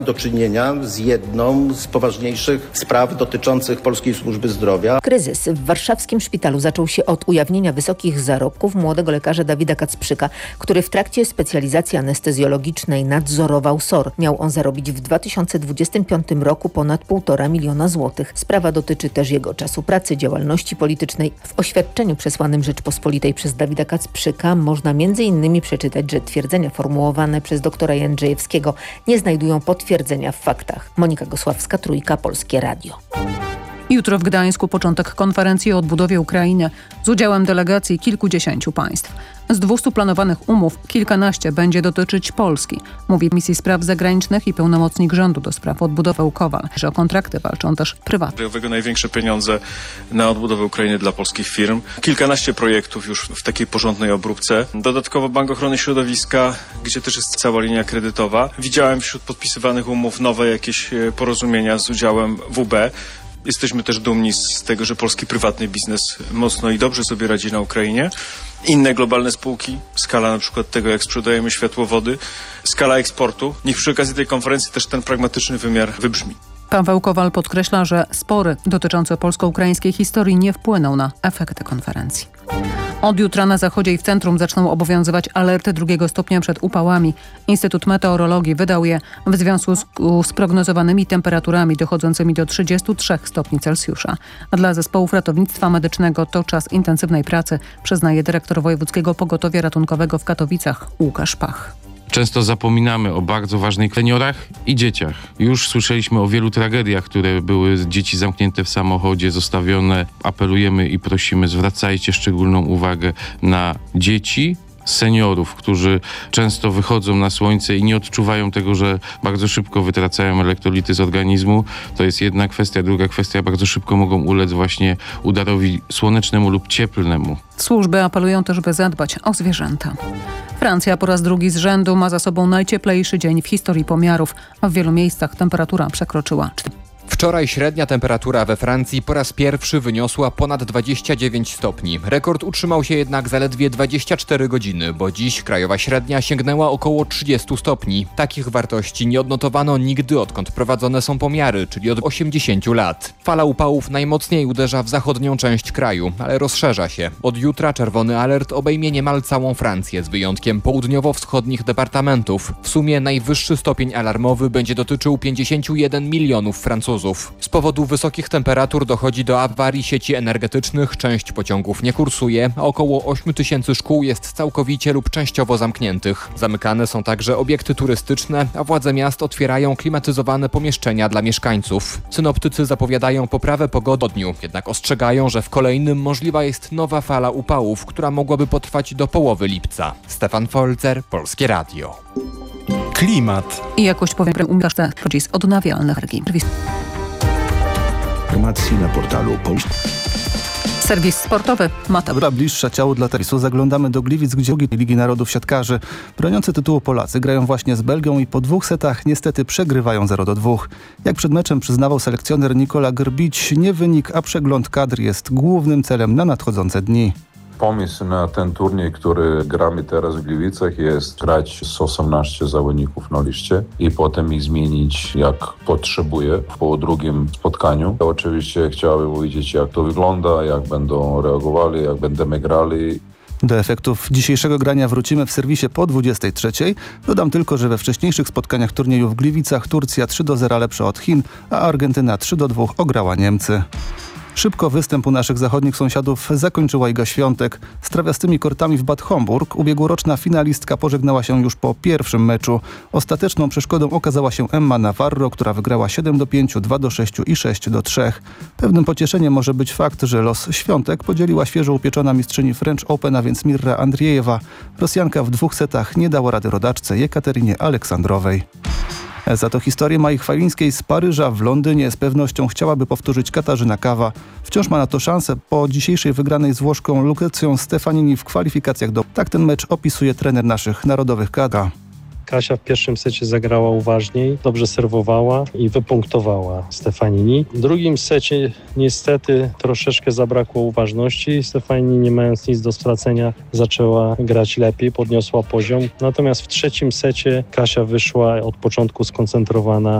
Do czynienia z jedną z poważniejszych spraw dotyczących polskiej służby zdrowia. Kryzys w warszawskim szpitalu zaczął się od ujawnienia wysokich zarobków młodego lekarza Dawida Kacprzyka, który w trakcie specjalizacji anestezjologicznej nadzorował SOR. Miał on zarobić w 2025 roku ponad 1,5 miliona złotych. Sprawa dotyczy też jego czasu pracy, działalności politycznej. W oświadczeniu przesłanym Rzeczpospolitej przez Dawida Kacprzyka można m.in. przeczytać, że twierdzenia formułowane przez doktora Jędrzejewskiego nie znajdują potwierdzenia w faktach. Monika Gosławska, Trójka, Polskie Radio. Jutro w Gdańsku początek konferencji o odbudowie Ukrainy z udziałem delegacji kilkudziesięciu państw. Z 200 planowanych umów kilkanaście będzie dotyczyć Polski, mówi Misji Spraw Zagranicznych i pełnomocnik rządu do spraw odbudowy Kowal, że o kontrakty walczą też prywatnie. Największe pieniądze na odbudowę Ukrainy dla polskich firm. Kilkanaście projektów już w takiej porządnej obróbce. Dodatkowo Bank Ochrony Środowiska, gdzie też jest cała linia kredytowa. Widziałem wśród podpisywanych umów nowe jakieś porozumienia z udziałem WB. Jesteśmy też dumni z tego, że polski prywatny biznes mocno i dobrze sobie radzi na Ukrainie. Inne globalne spółki, skala na przykład tego, jak sprzedajemy światłowody, skala eksportu. Niech przy okazji tej konferencji też ten pragmatyczny wymiar wybrzmi. Paweł Kowal podkreśla, że spory dotyczące polsko-ukraińskiej historii nie wpłyną na efekty konferencji. Od jutra na zachodzie i w centrum zaczną obowiązywać alerty 2 stopnia przed upałami. Instytut Meteorologii wydał je w związku z prognozowanymi temperaturami dochodzącymi do 33 stopni Celsjusza. A dla zespołów ratownictwa medycznego to czas intensywnej pracy, przyznaje dyrektor Wojewódzkiego Pogotowia Ratunkowego w Katowicach Łukasz Pach. Często zapominamy o bardzo ważnych seniorach i dzieciach. Już słyszeliśmy o wielu tragediach, które były dzieci zamknięte w samochodzie, zostawione. Apelujemy i prosimy, zwracajcie szczególną uwagę na dzieci, seniorów, którzy często wychodzą na słońce i nie odczuwają tego, że bardzo szybko wytracają elektrolity z organizmu. To jest jedna kwestia. Druga kwestia, bardzo szybko mogą ulec właśnie udarowi słonecznemu lub cieplnemu. Służby apelują też, by zadbać o zwierzęta. Francja po raz drugi z rzędu ma za sobą najcieplejszy dzień w historii pomiarów, a w wielu miejscach temperatura przekroczyła 4. Wczoraj średnia temperatura we Francji po raz pierwszy wyniosła ponad 29 stopni. Rekord utrzymał się jednak zaledwie 24 godziny, bo dziś krajowa średnia sięgnęła około 30 stopni. Takich wartości nie odnotowano nigdy, odkąd prowadzone są pomiary, czyli od 80 lat. Fala upałów najmocniej uderza w zachodnią część kraju, ale rozszerza się. Od jutra czerwony alert obejmie niemal całą Francję, z wyjątkiem południowo-wschodnich departamentów. W sumie najwyższy stopień alarmowy będzie dotyczył 51 milionów Francuzów. Z powodu wysokich temperatur dochodzi do awarii sieci energetycznych, część pociągów nie kursuje, a około 8 tysięcy szkół jest całkowicie lub częściowo zamkniętych. Zamykane są także obiekty turystyczne, a władze miast otwierają klimatyzowane pomieszczenia dla mieszkańców. Synoptycy zapowiadają poprawę pogody w dniu, jednak ostrzegają, że w kolejnym możliwa jest nowa fala upałów, która mogłaby potrwać do połowy lipca. Stefan Folzer, Polskie Radio. Klimat. I jakość powietrza umieszcza z odnawialnych energii. Informacji na portalu Serwis sportowy Mateusz. Bliższa ciału dla tenisu. Zaglądamy do Gliwic, gdzie Ligi Narodów siatkarzy. Broniący tytułu Polacy grają właśnie z Belgią i po 2 setach niestety przegrywają 0-2. Jak przed meczem przyznawał selekcjoner Nikola Grbić, nie wynik, a przegląd kadr jest głównym celem na nadchodzące dni. Pomysł na ten turniej, który gramy teraz w Gliwicach, jest grać z 18 zawodników na liście i potem ich zmienić jak potrzebuje po drugim spotkaniu. Oczywiście chciałbym wiedzieć, jak to wygląda, jak będą reagowali, jak będziemy grali. Do efektów dzisiejszego grania wrócimy w serwisie po 23:00. Dodam tylko, że we wcześniejszych spotkaniach turnieju w Gliwicach Turcja 3-0 lepsza od Chin, a Argentyna 3-2 ograła Niemcy. Szybko występ u naszych zachodnich sąsiadów zakończyła Iga Świątek. Z trawiastymi kortami w Bad Homburg ubiegłoroczna finalistka pożegnała się już po pierwszym meczu. Ostateczną przeszkodą okazała się Emma Navarro, która wygrała 7-5, 2-6 i 6-3. Pewnym pocieszeniem może być fakt, że los Świątek podzieliła świeżo upieczona mistrzyni French Open, a więc Mirra Andriejewa. Rosjanka w 2 setach nie dała rady rodaczce Jekaterynie Aleksandrowej. Za to historię Mai Chwalińskiej z Paryża w Londynie z pewnością chciałaby powtórzyć Katarzyna Kawa. Wciąż ma na to szansę po dzisiejszej wygranej z Włoszką Lucrezją Stefanini w kwalifikacjach do... Tak ten mecz opisuje trener naszych narodowych kadr. Kasia w pierwszym secie zagrała uważniej, dobrze serwowała i wypunktowała Stefanini. W drugim secie niestety troszeczkę zabrakło uważności. Stefanini, nie mając nic do stracenia, zaczęła grać lepiej, podniosła poziom. Natomiast w trzecim secie Kasia wyszła od początku skoncentrowana